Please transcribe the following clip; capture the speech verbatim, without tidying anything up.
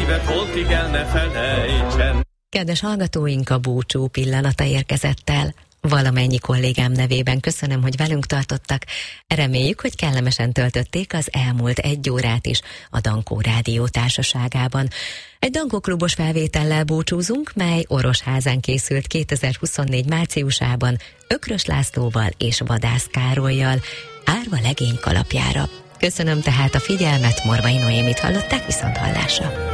évet holtig el ne felejtsen. Kedves hallgatóink, a búcsú pillanata érkezett el. Valamennyi kollégám nevében köszönöm, hogy velünk tartottak. Reméljük, hogy kellemesen töltötték az elmúlt egy órát is a Dankó Rádió társaságában. Egy Dankó klubos felvétellel búcsúzunk, mely Orosházán készült kétezer-huszonnégy márciusában Ökrös Lászlóval és Vadász Károllyal, árva legény kalapjára. Köszönöm tehát a figyelmet, Morvai Noémit hallották, viszont hallásra.